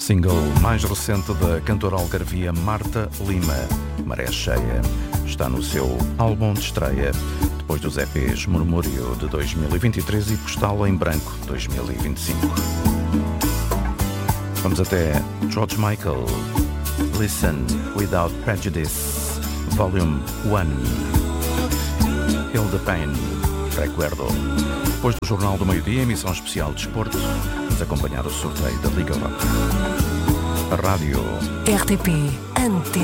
Single mais recente da cantora algarvia Marta Lima, Maré Cheia, está no seu álbum de estreia, depois dos EPs Murmúrio de 2023 e Postal em Branco 2025. Vamos até George Michael, Listen Without Prejudice, Volume 1, Feel the Pain, Recuerdo. Depois do Jornal do Meio-Dia, emissão especial de desporto, vamos acompanhar o sorteio da Liga Europa. A rádio RTP Antena.